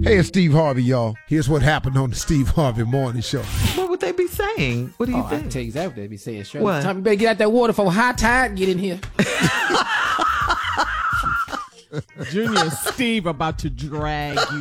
Hey, it's Steve Harvey, y'all. Here's what happened on the Steve Harvey Morning Show. What would they be saying? What do you I can think? tell you exactly what they be saying. Shirley. What? Tommy, you better get out that water for high tide and get in here. Junior Steve about to drag you